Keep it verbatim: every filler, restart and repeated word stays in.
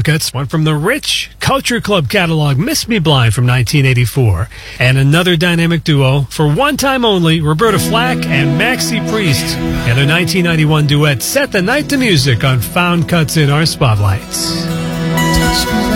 Found Cuts, one from the rich Culture Club catalog, Miss Me Blind from nineteen eighty-four. And another dynamic duo, for one time only, Roberta Flack and Maxie Priest. And their nineteen ninety-one duet, Set the Night to Music on Found Cuts in Our Spotlights.